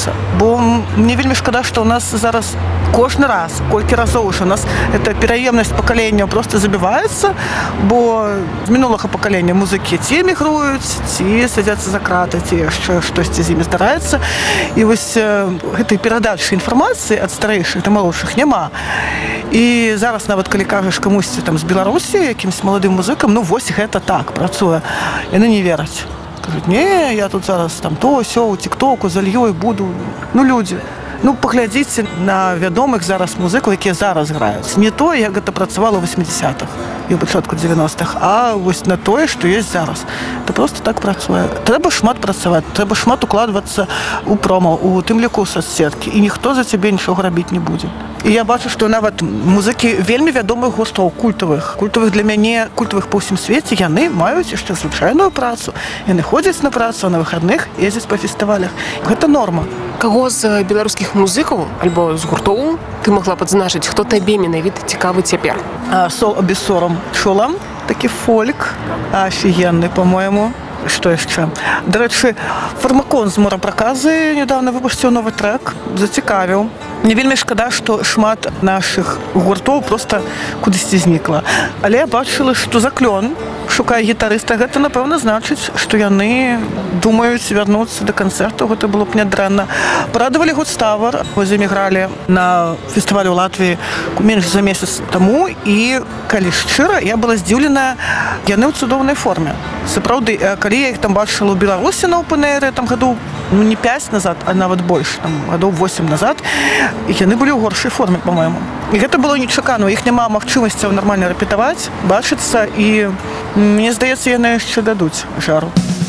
вярнуцца. Бо мне вельмі шкада, што ў нас зараз кожны раз, колькі разоў у нас эта пераемнасць пакаленняў просто забіваецца, бо з мінулага пакалення музыкі ці эмігруюць, ці садзяцца за краты, ці яшчэ штосьці з імі здараецца. І вось гэтай перадачы інфармацыі ад старэйшых да малодшых няма. І зараз нават калі кажаш камусьці там з Беларусі, якімсь маладым музыкам, ну вось гэта так працуе. Яны не вераць. Кажуць, не, я тут зараз там то, сё, у тик-току залью і буду. Ну, людзі, ну, паглядзіце на вядомых зараз музыкаў, якія зараз граюць. Не тое, як гэта працавала ў 80-х і ў пачатку 90-х, а вось на тое, што ёсць зараз. Это просто так працуе. Трэба шмат працаваць, трэба шмат укладвацца ў промо, у тым ліку ў соцсеткі, і ніхто за цябе нічога рабіць не будзе. І я бачу, што нават музыкі вельмі вядомых гуртоў, культавых для мяне, культавых па ўсім свеце, яны маюць яшчэ звычайную працу. Яны ходзяць на працу, на выхадных, ездзяць па фестывалях. Гэта норма. Каго з беларускіх музыкаў альбо з гуртоў ты магла б адзначыць, хто табе менавіта цікавы цяпер? Сол без сорам чула, такі фольк, офігенны, по-моему. Што яшчэ? Дарэчы, Фармакон з Морапраказы недавно выпусціў новы трек, зацікавіў. Мне вельмі шкада, што шмат нашых гуртоў проста кудысьці знікла. Але я бачыла, што Заклён шукае гітарыста. Гэта, напэўна, значыць, што яны думаюць вярнуцца да канцэрту. Гэта было б нядрэнна. Парадавалі Гудставар. Мы з імі гралі на фестывалі ў Латвіі менш за месяц таму. І, калі шчыра, я была здзіўлена, яны ў цудоўнай форме. Сапраўды, калі я іх там бачыла ў Беларусі на Open-Air, там гадоў, ну, не 5 назад, а нават больш, там гадоў 8 назад, і яны былі ў горшай форме, по-моему. І гэта было нечакана, у іх няма магчымасцяў нармальна рэпетаваць, бачыцца, і мне здаецца, яны яшчэ дадуць жару.